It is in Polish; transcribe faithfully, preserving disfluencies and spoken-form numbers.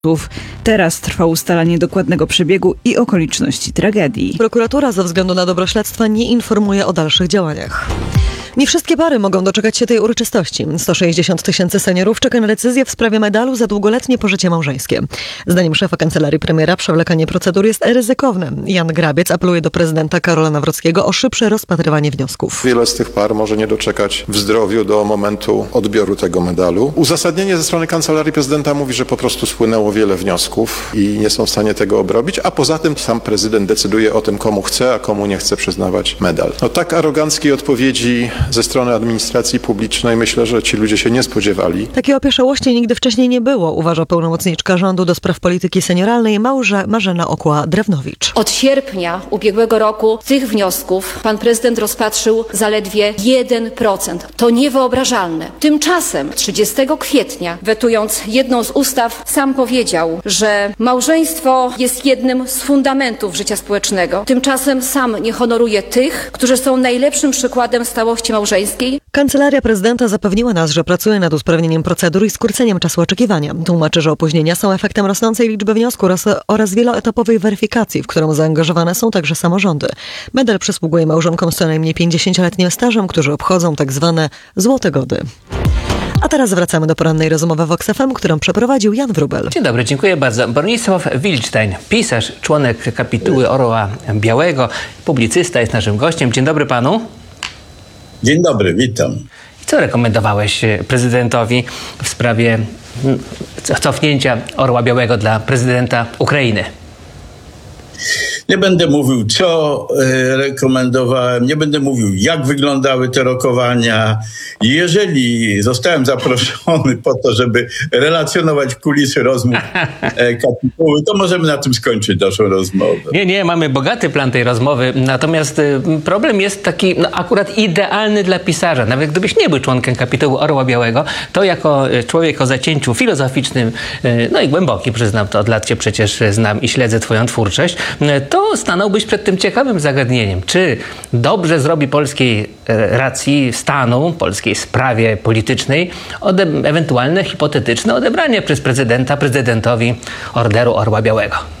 Teraz trwa ustalanie dokładnego przebiegu i okoliczności tragedii. Prokuratura ze względu na dobro śledztwa nie informuje o dalszych działaniach. Nie wszystkie pary mogą doczekać się tej uroczystości. sto sześćdziesiąt tysięcy seniorów czeka na decyzję w sprawie medalu za długoletnie pożycie małżeńskie. Zdaniem szefa kancelarii premiera przewlekanie procedur jest ryzykowne. Jan Grabiec apeluje do prezydenta Karola Nawrockiego o szybsze rozpatrywanie wniosków. Wiele z tych par może nie doczekać w zdrowiu do momentu odbioru tego medalu. Uzasadnienie ze strony kancelarii prezydenta mówi, że po prostu spłynęło wiele wniosków i nie są w stanie tego obrobić, a poza tym sam prezydent decyduje o tym, komu chce, a komu nie chce przyznawać medal. No tak aroganckiej odpowiedzi ze strony administracji publicznej myślę, że ci ludzie się nie spodziewali. Takiej opieszałości nigdy wcześniej nie było, uważa pełnomocniczka rządu do spraw polityki senioralnej Małże Marzena Okła-Drewnowicz. Od sierpnia ubiegłego roku tych wniosków pan prezydent rozpatrzył zaledwie jeden procent. To niewyobrażalne. Tymczasem trzydziestego kwietnia, wetując jedną z ustaw, sam powiedział, że małżeństwo jest jednym z fundamentów życia społecznego. Tymczasem sam nie honoruje tych, którzy są najlepszym przykładem stałości małżeńskiej. Kancelaria prezydenta zapewniła nas, że pracuje nad usprawnieniem procedur i skróceniem czasu oczekiwania. Tłumaczy, że opóźnienia są efektem rosnącej liczby wniosków oraz, oraz wieloetapowej weryfikacji, w którą zaangażowane są także samorządy. Medal przysługuje małżonkom z co najmniej pięćdziesięcioletnim stażem, którzy obchodzą tak zwane złote gody. A teraz wracamy do porannej rozmowy Vox F M, którą przeprowadził Jan Wróbel. Dzień dobry, dziękuję bardzo. Bronisław Wilczstein, pisarz, członek kapituły Orła Białego, publicysta, jest naszym gościem. Dzień dobry panu. Dzień dobry, witam. Co rekomendowałeś prezydentowi w sprawie cofnięcia Orła Białego dla prezydenta Ukrainy? Nie będę mówił, co rekomendowałem, nie będę mówił, jak wyglądały te rokowania. Jeżeli zostałem zaproszony po to, żeby relacjonować kulisy rozmów kapituły, to możemy na tym skończyć naszą rozmowę. Nie, nie, mamy bogaty plan tej rozmowy, natomiast problem jest taki no, akurat idealny dla pisarza. Nawet gdybyś nie był członkiem kapituły Orła Białego, to jako człowiek o zacięciu filozoficznym, no i głęboki, przyznam to, od lat cię przecież znam i śledzę twoją twórczość, to stanąłbyś przed tym ciekawym zagadnieniem. Czy dobrze zrobi polskiej racji stanu, polskiej sprawie politycznej ode- ewentualne hipotetyczne odebranie przez prezydenta prezydentowi Orderu Orła Białego?